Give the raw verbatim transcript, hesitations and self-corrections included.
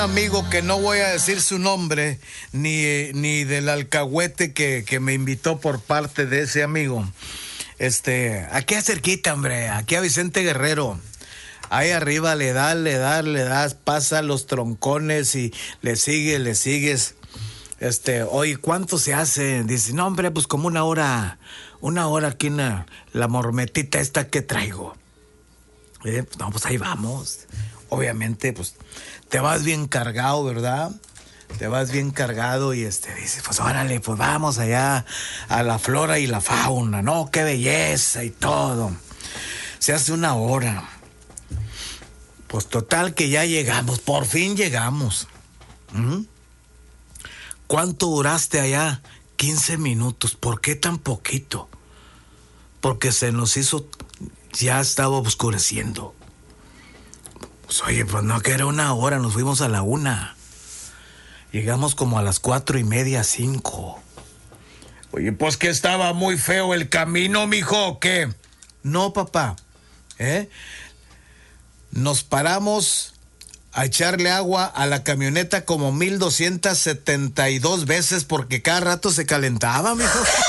Amigo que no voy a decir su nombre, ni, ni del alcahuete que, que me invitó por parte de ese amigo. Este, aquí a cerquita, hombre, aquí a Vicente Guerrero. Ahí arriba le das, le das, le das, pasa los troncones y le sigues, le sigues. Este, oye, ¿cuánto se hace? Dice, no, hombre, pues como una hora, una hora aquí en la, la mormetita esta que traigo. Eh, no, pues ahí vamos. Obviamente, pues, te vas bien cargado, ¿verdad? Te vas bien cargado y este, dices, pues órale, pues vamos allá a la flora y la fauna, ¿no? Qué belleza y todo. Se hace una hora. Pues total que ya llegamos, por fin llegamos. ¿Mm? ¿Cuánto duraste allá? quince minutos. ¿Por qué tan poquito? Porque se nos hizo, ya estaba oscureciendo. Pues oye, pues no, que era una hora, nos fuimos a la una. Llegamos como a las cuatro y media, cinco. Oye, pues que estaba muy feo el camino, mijo, ¿o qué? No, papá, ¿eh? Nos paramos a echarle agua a la camioneta como mil doscientas setenta y dos veces porque cada rato se calentaba, mijo.